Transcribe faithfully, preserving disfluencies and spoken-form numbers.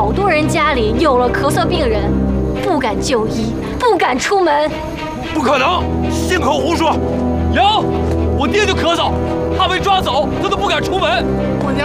好多人家里有了咳嗽病人，不敢就医，不敢出门。 不可能，信口胡说！ 有，我爹就咳嗽，怕被抓走，他都不敢出门。 我娘